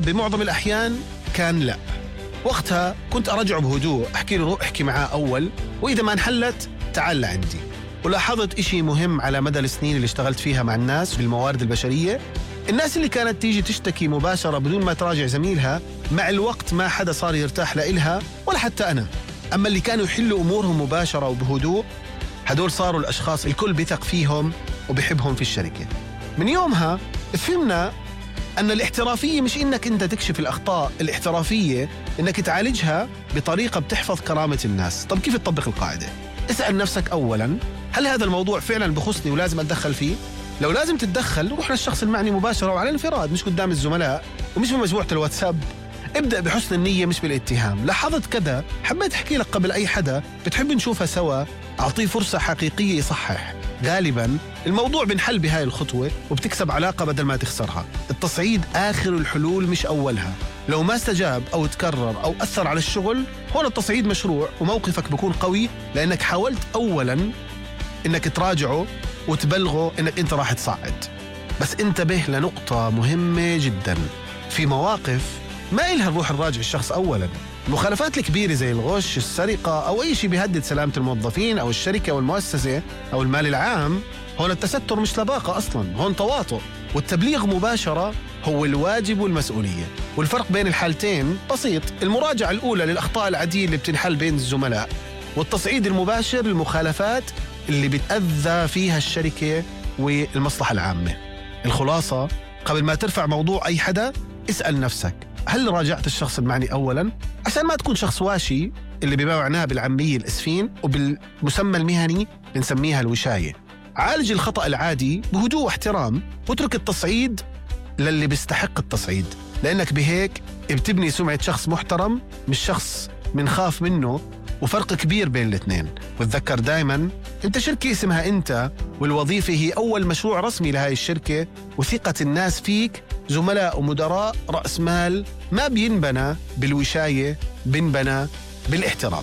بمعظم الأحيان كان لا. وقتها كنت أرجعه بهدوء، أحكي له روح احكي معاه أول، وإذا ما انحلت تعال لعندي. ولاحظت إشي مهم على مدى السنين اللي اشتغلت فيها مع الناس بالموارد البشرية، الناس اللي كانت تيجي تشتكي مباشرة بدون ما تراجع زميلها، مع الوقت ما حدا صار يرتاح لإلها ولا حتى أنا. أما اللي كانوا يحلوا أمورهم مباشرة وبهدوء، هدول صاروا الأشخاص الكل بيثق فيهم وبيحبهم في الشركة. من يومها فهمنا أن الاحترافية مش إنك أنت تكشف الأخطاء، الاحترافية إنك تعالجها بطريقة بتحفظ كرامة الناس. طب كيف تطبق القاعدة؟ اسأل نفسك أولاً، هل هذا الموضوع فعلاً بخصني ولازم أتدخل فيه؟ لو لازم تتدخل روح للشخص المعني مباشرة وعلى الانفراد، مش قدام الزملاء ومش بمجموعة الواتساب. ابدأ بحسن النية مش بالاتهام. لاحظت كذا حبيت أحكي لك قبل أي حدا، بتحب نشوفها سوا، أعطيه فرصة حقيقية يصحح. غالباً الموضوع بنحل بهاي الخطوة وبتكسب علاقة بدل ما تخسرها. التصعيد آخر الحلول مش أولها. لو ما استجاب أو تكرر أو أثر على الشغل، هون التصعيد مشروع وموقفك بيكون قوي، لأنك حاولت أولاً إنك تراجعه وتبلغه إنك أنت راح تصعد. بس انتبه لنقطة مهمة جداً، في مواقف ما إلها نروح نراجع الشخص أولاً. المخالفات الكبيرة زي الغش، السرقة، أو أي شيء بيهدد سلامة الموظفين أو الشركة أو المؤسسة أو المال العام، هون التستر مش لباقة أصلاً، هون تواطؤ. والتبليغ مباشرة هو الواجب والمسؤولية. والفرق بين الحالتين بسيط، المراجعة الأولى للأخطاء العادية اللي بتنحل بين الزملاء، والتصعيد المباشر للمخالفات اللي بتأذى فيها الشركة والمصلحة العامة. الخلاصة، قبل ما ترفع موضوع أي حدا اسأل نفسك، هل راجعت الشخص المعني أولاً؟ عشان ما تكون شخص واشي، اللي بمعناها بالعامية الإسفين، وبالمسمى المهني بنسميها الوشاية. عالج الخطأ العادي بهدوء واحترام، واترك التصعيد للي بيستحق التصعيد، لأنك بهيك بتبني سمعة شخص محترم مش شخص منخاف منه، وفرق كبير بين الاثنين. وتذكر دايما انت شركة اسمها انت، والوظيفة هي أول مشروع رسمي لهاي الشركة، وثقة الناس فيك زملاء ومدراء رأس مال ما بينبنى بالوشاية، بينبنى بالاحترام.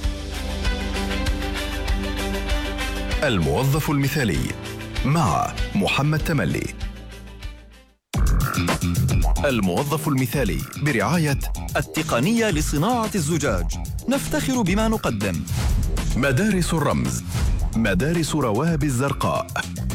الموظف المثالي مع محمد تملي. الموظف المثالي برعاية التقنية لصناعة الزجاج، نفتخر بما نقدم. مدارس الرمز، مدارس رواب الزرقاء.